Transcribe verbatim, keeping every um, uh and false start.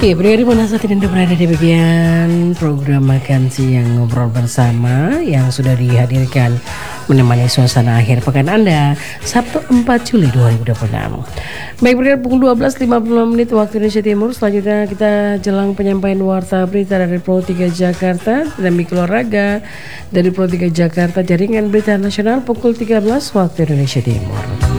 Iya, pendengar dimana saat ini Anda berada di bagian program Makan Siang Ngobrol Bersama yang sudah dihadirkan menemani suasana akhir pekan Anda Sabtu empat Juli dua ribu dua puluh enam. Baik, pendengar, pukul dua belas lima puluh lima menit waktu Indonesia Timur. Selanjutnya kita jelang penyampaian warta berita dari Pro tiga Jakarta dan Mikul Olahraga dari Pro tiga Jakarta, jaringan berita nasional pukul tiga belas waktu Indonesia Timur.